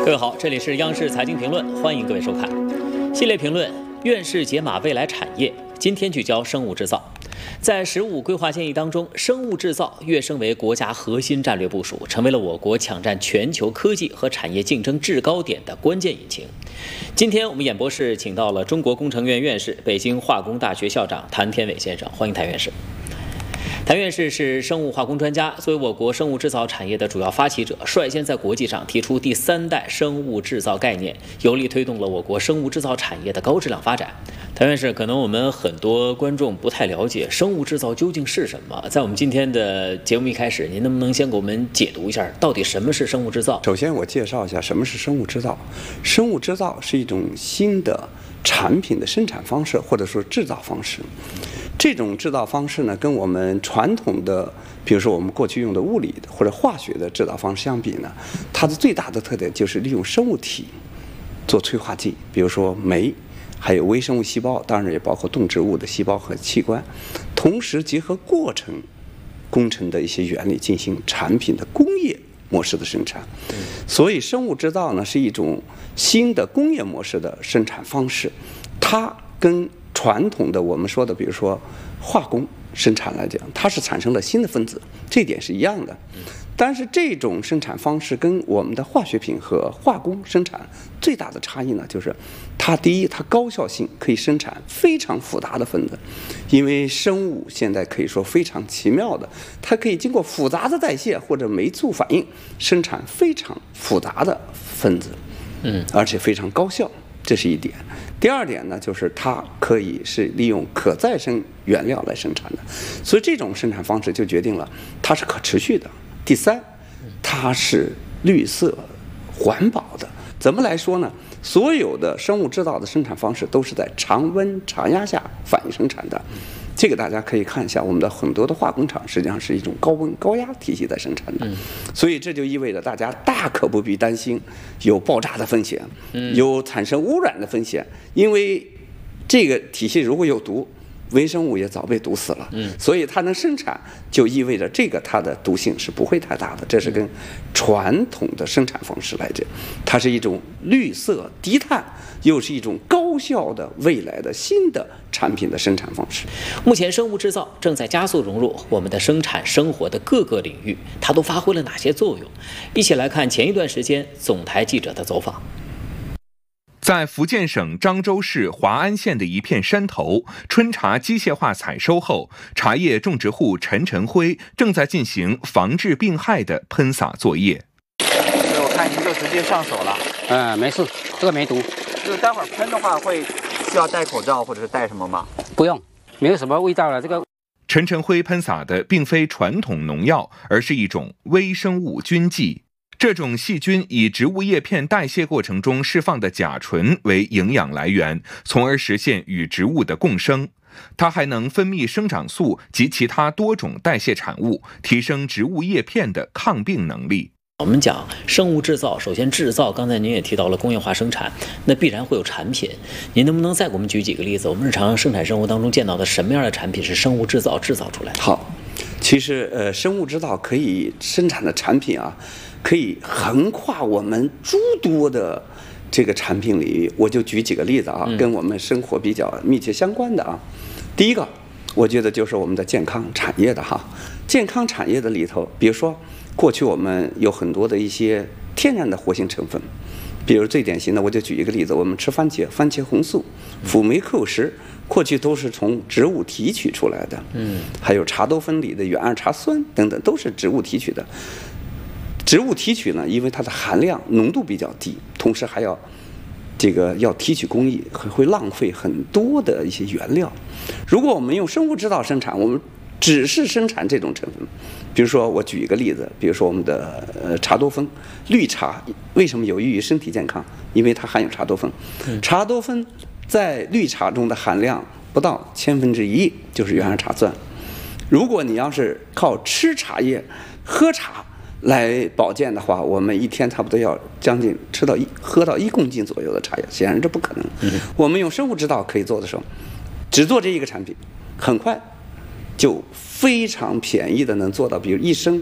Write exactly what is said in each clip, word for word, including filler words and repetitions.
各位好，这里是央视财经评论，欢迎各位收看系列评论《院士解码未来产业》。今天聚焦生物制造。在“十五”规划建议当中，生物制造跃升为国家核心战略部署，成为了我国抢占全球科技和产业竞争制高点的关键引擎。今天我们演播室请到了中国工程院院士、北京化工大学校长谭天伟先生，欢迎谭院士。谭院士是生物化工专家，作为我国生物制造产业的主要发起者，率先在国际上提出第三代生物制造概念，有力推动了我国生物制造产业的高质量发展。谭院士，可能我们很多观众不太了解生物制造究竟是什么，在我们今天的节目一开始，您能不能先给我们解读一下，到底什么是生物制造？ 首先，我介绍一下什么是生物制造。生物制造是一种新的产品的生产方式，或者说制造方式。这种制造方式呢，跟我们传统的，比如说我们过去用的物理的或者化学的制造方式相比呢，它的最大的特点就是利用生物体做催化剂，比如说酶，还有微生物细胞，当然也包括动植物的细胞和器官，同时结合过程工程的一些原理进行产品的工业模式的生产。所以生物制造呢是一种新的工业模式的生产方式，它跟传统的我们说的比如说化工生产来讲，它是产生了新的分子，这点是一样的。但是这种生产方式跟我们的化学品和化工生产最大的差异呢，就是它第一，它高效性可以生产非常复杂的分子，因为生物现在可以说非常奇妙的，它可以经过复杂的代谢或者酶促反应生产非常复杂的分子，嗯，而且非常高效，这是一点。第二点呢，就是它可以是利用可再生原料来生产的，所以这种生产方式就决定了它是可持续的。第三，它是绿色环保的。怎么来说呢？所有的生物制造的生产方式都是在常温常压下反应生产的，这个大家可以看一下，我们的很多的化工厂实际上是一种高温高压体系在生产的，所以这就意味着大家大可不必担心有爆炸的风险，有产生污染的风险，因为这个体系如果有毒，微生物也早被毒死了，所以它能生产就意味着这个它的毒性是不会太大的，这是跟传统的生产方式来着，它是一种绿色低碳，又是一种高效的未来的新的产品的生产方式。 目前生物制造正在加速融入我们的生产生活的各个领域，它都发挥了哪些作用？一起来看前一段时间总台记者的走访。 在福建省漳州市华安县的一片山头，春茶机械化采收后，茶叶种植户陈晨辉正在进行防治病害的喷洒作业。 我看您就直接上手了。 嗯，没事，这个没毒。 就是待会儿喷的话，会需要戴口罩或者是戴什么吗？ 不用，没有什么味道了。这个陈晨辉喷洒的并非传统农药，而是一种微生物菌剂。这种细菌以植物叶片代谢过程中释放的甲醇为营养来源，从而实现与植物的共生。它还能分泌生长素及其他多种代谢产物，提升植物叶片的抗病能力。 我们讲生物制造，首先制造，刚才您也提到了工业化生产，那必然会有产品。您能不能再给我们举几个例子？我们日常生产生活当中见到的什么样的产品是生物制造制造出来的？ 好，其实呃，生物制造可以生产的产品啊，可以横跨我们诸多的这个产品领域。我就举几个例子啊，跟我们生活比较密切相关的啊。第一个，我觉得就是我们的健康产业的哈，健康产业的里头，比如说过去我们有很多的一些天然的活性成分，比如最典型的，我就举一个例子，我们吃番茄，番茄红素、辅酶扣十，过去都是从植物提取出来的，嗯，还有茶多酚里的远二茶酸等等，都是植物提取的。植物提取呢，因为它的含量浓度比较低，同时还要这个要提取工艺，会浪费很多的一些原料。如果我们用生物制造生产，我们只是生产这种成分，比如说我举一个例子，比如说我们的呃茶多酚，绿茶为什么有益于身体健康？因为它含有茶多酚，茶多酚在绿茶中的含量不到千分之一，就是远二茶酸。如果你要是靠吃茶叶、喝茶来保健的话，我们一天差不多要将近吃到一喝到一公斤左右的茶叶，显然这不可能。嗯、我们用生物制造可以做的时候，只做这一个产品，很快就非常便宜的能做到，比如一升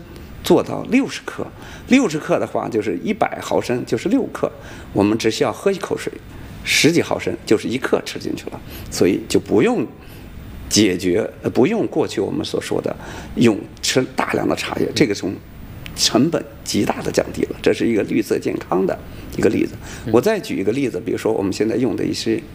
做到六十克。六十克的话，就是一百毫升，就是六克。我们只需要喝一口水，十几毫升就是一克吃进去了，所以就不用解决，呃，不用过去我们所说的用吃大量的茶叶，这个从成本极大的降低了，这是一个绿色健康的一个例子。我再举一个例子，比如说我们现在用的一些